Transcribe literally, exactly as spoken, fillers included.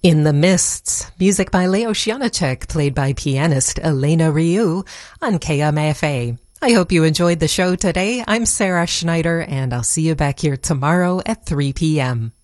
In the Mists, music by Leos Janicek, played by pianist Elena Ryu on K M A F A. I hope you enjoyed the show today. I'm Sarah Schneider, and I'll see you back here tomorrow at three p.m.